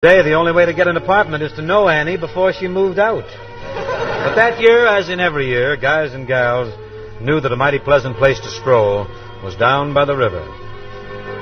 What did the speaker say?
Today, the only way to get an apartment is to know Annie before she moved out. But that year, as in every year, guys and gals knew that a mighty pleasant place to stroll was down by the river.